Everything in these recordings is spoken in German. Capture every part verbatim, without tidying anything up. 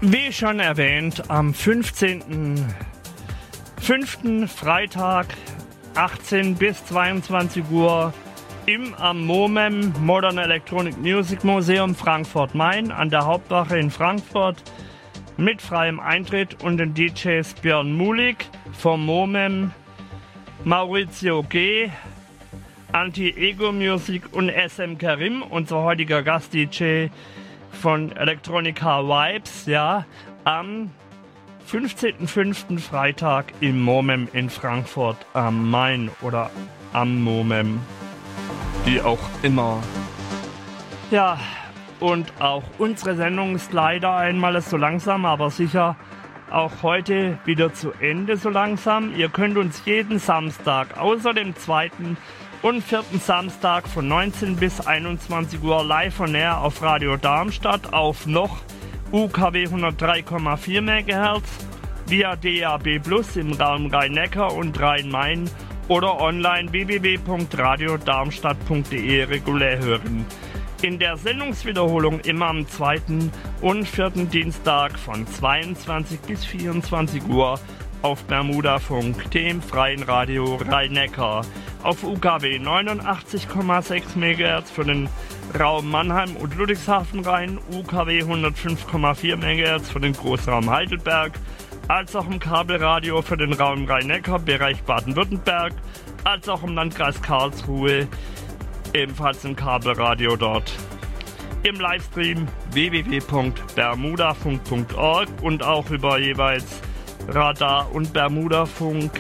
Wie schon erwähnt, am fünfzehnten fünften Freitag achtzehn bis zweiundzwanzig Uhr im am MOMEM Modern Electronic Music Museum Frankfurt-Main an der Hauptwache in Frankfurt mit freiem Eintritt und den D Js Björn Mulig vom MOMEM, Maurizio G., Anti-Ego Music und S M Karim, unser heutiger Gast-D J von Electronica Vibes, ja, am fünfzehnten fünften Freitag im MOMEM in Frankfurt am Main oder am MOMEM, wie auch immer. Ja, und auch unsere Sendung ist leider einmal so langsam, aber sicher auch heute wieder zu Ende so langsam. Ihr könnt uns jeden Samstag außer dem zweiten und vierten Samstag von neunzehn bis einundzwanzig Uhr live on air auf Radio Darmstadt auf noch U K W hundertdrei Komma vier Megahertz via D A B Plus im Raum Rhein-Neckar und Rhein-Main oder online w w w punkt radio darmstadt punkt d e regulär hören. In der Sendungswiederholung immer am zweiten und vierten Dienstag von zweiundzwanzig bis vierundzwanzig Uhr auf Bermudafunk, dem freien Radio Rhein-Neckar, auf U K W neunundachtzig Komma sechs Megahertz für den Raum Mannheim und Ludwigshafen-Rhein, U K W hundertfünf Komma vier Megahertz für den Großraum Heidelberg, als auch im Kabelradio für den Raum Rhein-Neckar, Bereich Baden-Württemberg, als auch im Landkreis Karlsruhe, ebenfalls im Kabelradio dort. Im Livestream w w w punkt bermudafunk punkt org und auch über jeweils Radar und Bermudafunk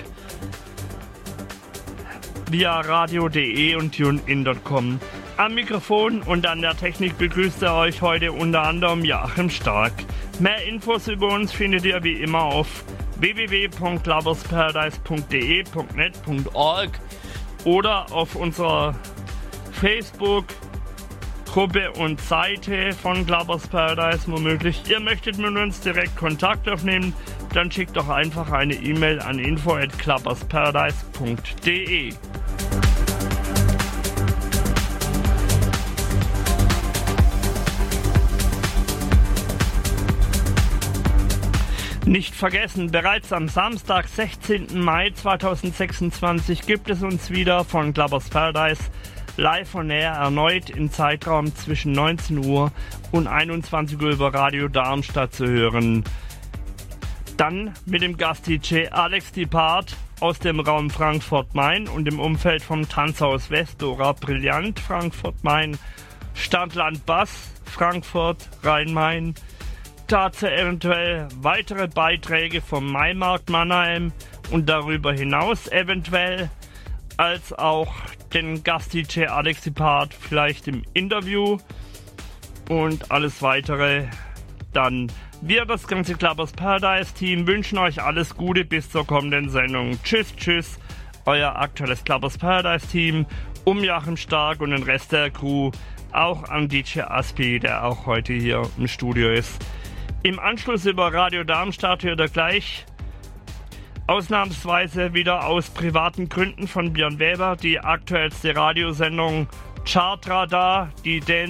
via radio punkt de und tunein punkt com. Am Mikrofon und an der Technik begrüßt er euch heute unter anderem Joachim Stark. Mehr Infos über uns findet ihr wie immer auf w w w punkt clubbersparadise punkt de punkt net punkt org oder auf unserer Facebook-Gruppe und Seite von Clubbers Paradise womöglich. Ihr möchtet mit uns direkt Kontakt aufnehmen, dann schickt doch einfach eine E-Mail an info at clubbersparadise punkt de. Nicht vergessen, bereits am Samstag, sechzehnten Mai zweitausendsechsundzwanzig gibt es uns wieder von Clubbers Paradise live on air erneut im Zeitraum zwischen neunzehn Uhr und einundzwanzig Uhr über Radio Darmstadt zu hören. Dann mit dem Gast-D J Alex Dipart aus dem Raum Frankfurt-Main und im Umfeld vom Tanzhaus Westdora Brillant Frankfurt-Main, Stadtland Bass Frankfurt Rhein-Main, dazu eventuell weitere Beiträge vom Maimarkt Mannheim und darüber hinaus eventuell als auch den Gast-D J Alex Dipart vielleicht im Interview und alles weitere. Dann wir, das ganze Clubbers Paradise Team, wünschen euch alles Gute bis zur kommenden Sendung. Tschüss, tschüss, euer aktuelles Clubbers Paradise Team um Joachim Stark und den Rest der Crew, auch an D J Aspi, der auch heute hier im Studio ist. Im Anschluss über Radio Darmstadt hört ihr gleich ausnahmsweise wieder aus privaten Gründen von Björn Weber die aktuellste Radiosendung Chartradar, die